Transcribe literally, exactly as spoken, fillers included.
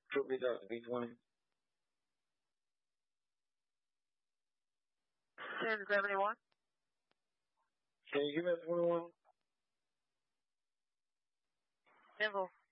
Could be Doctor B twenty. ten seventy-one. Can you give me a twenty-one? Simple.